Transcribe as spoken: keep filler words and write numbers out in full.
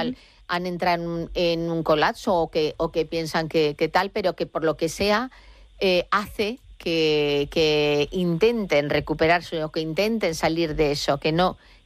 igual Ujú. han entrado en un, en un colapso o que, o que piensan que, que tal, pero que por lo que sea eh, hace que, que intenten recuperarse o que intenten salir de eso, que no,